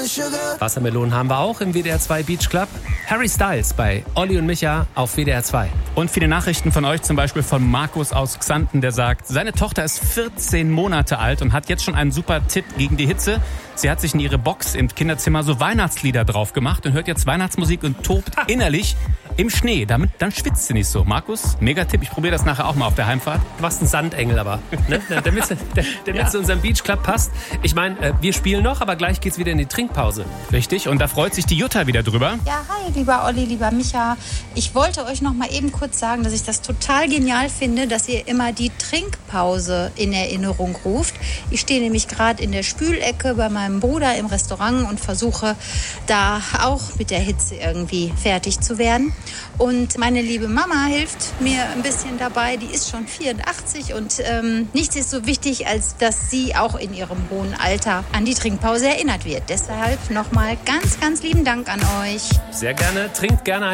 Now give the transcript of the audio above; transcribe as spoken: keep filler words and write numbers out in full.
Wassermelonen haben wir auch im W D R zwei Beach Club. Harry Styles bei Olli und Micha auf W D R zwei. Und viele Nachrichten von euch, zum Beispiel von Markus aus Xanten, der sagt, seine Tochter ist vierzehn Monate alt und hat jetzt schon einen super Tipp gegen die Hitze. Sie hat sich in ihre Box im Kinderzimmer so Weihnachtslieder drauf gemacht und hört jetzt Weihnachtsmusik und tobt innerlich im Schnee. Damit, dann schwitzt sie nicht so. Markus, mega Tipp. Ich probiere das nachher auch mal auf der Heimfahrt. Du warst ein Sandengel aber, ne? damit es ja. zu unserem Beach Club passt. Ich meine, wir spielen noch, aber gleich geht's wieder in die Trinkpause. Richtig, und da freut sich die Jutta wieder drüber. Ja, hi, lieber Olli, lieber Micha. Ich wollte euch noch mal eben kurz sagen, dass ich das total genial finde, dass ihr immer die Trinkpause in Erinnerung ruft. Ich stehe nämlich gerade in der Spülecke bei meinem Bruder im Restaurant und versuche da auch mit der Hitze irgendwie fertig zu werden. Und meine liebe Mama hilft mir ein bisschen dabei. Die ist schon vierundachtzig und ähm, nichts ist so wichtig, als dass sie auch in ihrem hohen Alter an die Trinkpause erinnert wird. Deshalb nochmal ganz, ganz lieben Dank an euch. Sehr gerne. Trinkt gerne